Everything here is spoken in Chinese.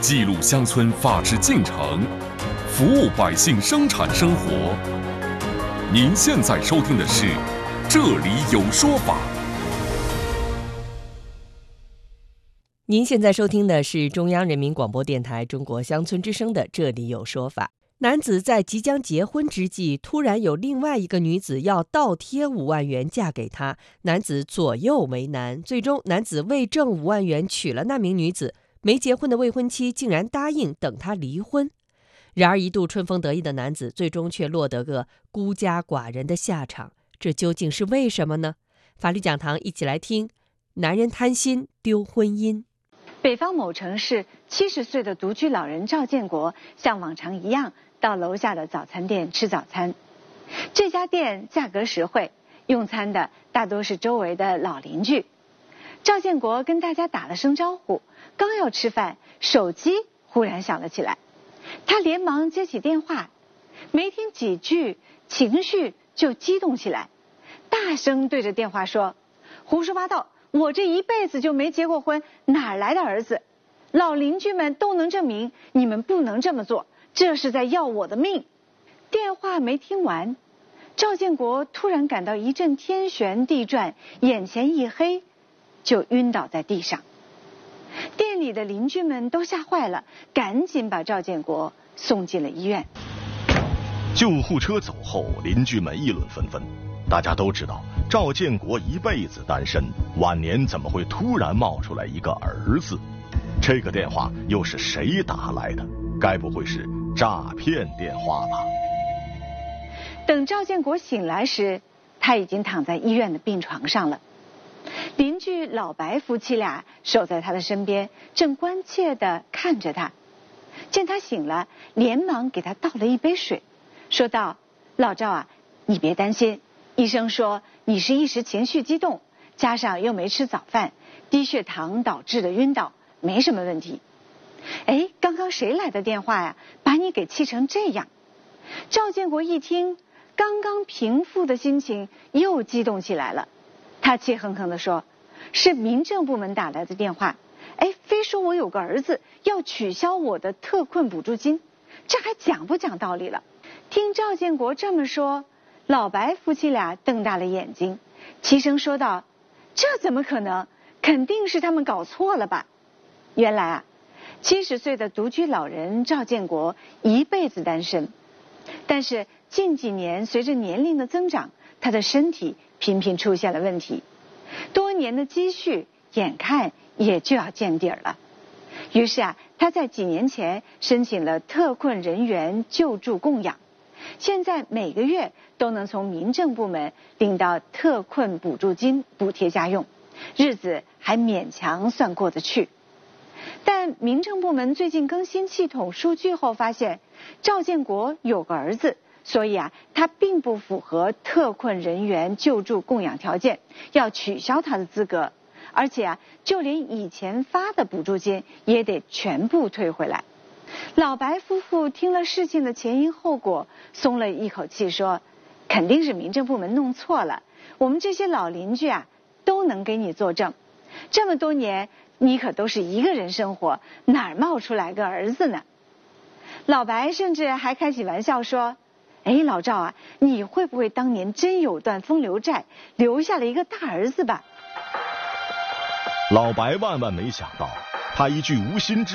记录乡村法治进程，服务百姓生产生活。您现在收听的是《这里有说法》。 您现在收听的是中央人民广播电台中国乡村之声的《这里有说法》。男子在即将结婚之际，突然有另外一个女子要倒贴5万元嫁给他，男子左右为难，最终男子为挣5万元娶了那名女子，没结婚的未婚妻竟然答应等他离婚。然而一度春风得意的男子，最终却落得个孤家寡人的下场，这究竟是为什么呢？法律讲堂一起来听，男人贪心丢婚姻。 北方某城市70岁的独居老人赵建国像往常一样到楼下的早餐店吃早餐。这家店价格实惠，用餐的大多是周围的老邻居。赵建国跟大家打了声招呼，刚要吃饭，手机忽然响了起来。他连忙接起电话，没听几句，情绪就激动起来，大声对着电话说：“胡说八道！我这一辈子就没结过婚，哪来的儿子？老邻居们都能证明，你们不能这么做，这是在要我的命。”电话没听完，赵建国突然感到一阵天旋地转，眼前一黑，就晕倒在地上。店里的邻居们都吓坏了，赶紧把赵建国送进了医院。 救护车走后，邻居们议论纷纷。大家都知道赵建国一辈子单身，晚年怎么会突然冒出来一个儿子？这个电话又是谁打来的？该不会是诈骗电话吧？ 等赵建国醒来时，他已经躺在医院的病床上了。邻居老白夫妻俩守在他的身边，正关切地看着他。见他醒了，连忙给他倒了一杯水，说道：“老赵啊，你别担心，医生说你是一时情绪激动，加上又没吃早饭，低血糖导致的晕倒，没什么问题。哎，刚刚谁来的电话呀？把你给气成这样。”赵建国一听，刚刚平复的心情又激动起来了。他气哼哼地说：“是民政部门打来的电话，哎，非说我有个儿子要取消我的特困补助金，这还讲不讲道理了？”听赵建国这么说，老白夫妻俩瞪大了眼睛，齐声说道：“这怎么可能？肯定是他们搞错了吧？”原来啊，70岁的独居老人赵建国一辈子单身，但是近几年随着年龄的增长，他的身体频频出现了问题，多年的积蓄眼看也就要见底了。于是啊，他在几年前申请了特困人员救助供养，现在每个月都能从民政部门领到特困补助金补贴家用，日子还勉强算过得去。但民政部门最近更新系统数据后发现，赵建国有个儿子，所以啊，他并不符合特困人员救助供养条件，要取消他的资格，而且啊，就连以前发的补助金也得全部退回来。老白夫妇听了事情的前因后果，松了一口气，说：“肯定是民政部门弄错了，我们这些老邻居啊，都能给你作证。这么多年，你可都是一个人生活，哪儿冒出来个儿子呢？”老白甚至还开起玩笑说：“哎，老赵啊，你会不会当年真有段风流债，留下了一个大儿子吧？” 老白万万没想到，他一句无心之